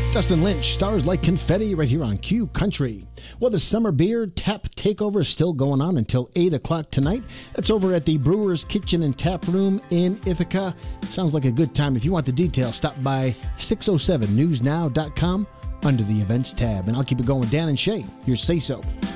Justin Lynch, Stars Like Confetti, right here on Q Country. Well, the summer beer tap takeover is still going on until 8 o'clock tonight. That's over at the Brewer's Kitchen and Tap Room in Ithaca. Sounds like a good time. If you want the details, stop by 607newsnow.com under the events tab. And I'll keep it going with Dan and Shay. Here's Say So.